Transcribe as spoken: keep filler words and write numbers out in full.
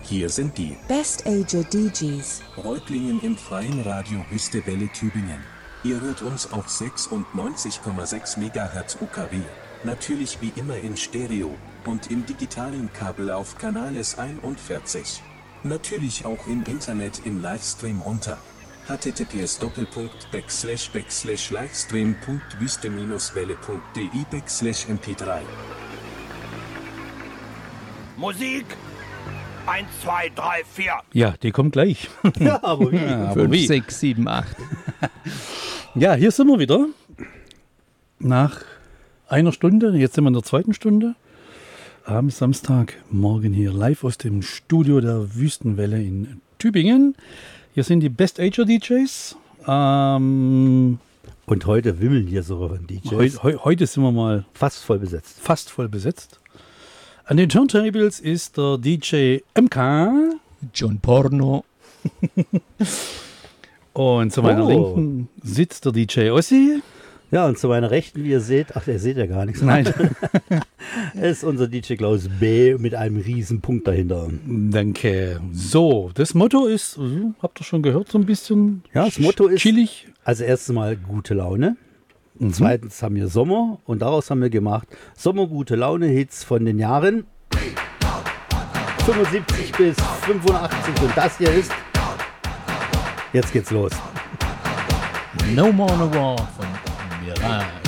Hier sind die Best Ager D Js. Reutlingen im freien Radio Höchste Welle Tübingen. Ihr hört uns auf sechsundneunzig Komma sechs Megahertz U K W, natürlich wie immer in Stereo und im digitalen Kabel auf Kanal S einundvierzig. Natürlich auch im Internet im Livestream unter https doppelpunkt backslash backslash livestream punkt wüste welle punkt de backslash m p drei. Musik eins, zwei, drei, vier. Ja, die kommt gleich. Ja, aber wie? Ja, aber fünf, wie? sechs, sieben, acht. Ja, hier sind wir wieder. Nach einer Stunde, jetzt sind wir in der zweiten Stunde. Am Samstagmorgen hier live aus dem Studio der Wüstenwelle in Tübingen. Hier sind die Best Ager D Js. Ähm, Und heute wimmeln hier so von D Js. heu, heu, heute sind wir mal Fast voll besetzt. fast voll besetzt. An den Turntables ist der D J M K. John Porno. Und zu meiner Oh. Linken sitzt der D J Ossi. Ja, und zu meiner Rechten, wie ihr seht, ach, ihr seht ja gar nichts. Nein, ist unser D J Klaus B. mit einem riesen Punkt dahinter. danke. So, das Motto ist, äh, habt ihr schon gehört, so ein bisschen Ja, das Motto ist- chillig. Also erstens mal gute Laune. Mhm. Zweitens haben wir Sommer und daraus haben wir gemacht Sommer gute Laune Hits von den Jahren fünfundsiebzig bis fünfundachtzig und das hier ist, jetzt geht's los. No More No War von Mirage.